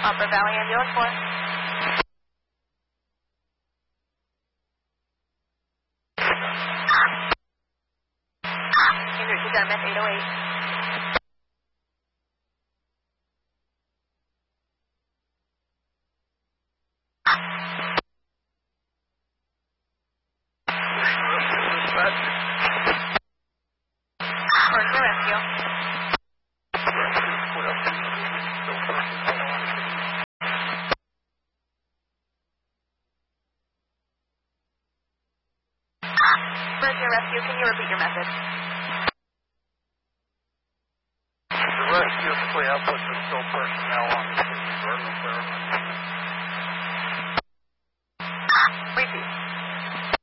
Upper Valley Ambulance 4. Andrew, you got Met 808. Rescue, can you repeat your message? The rescue, we have put the still personnel on the emergency service there.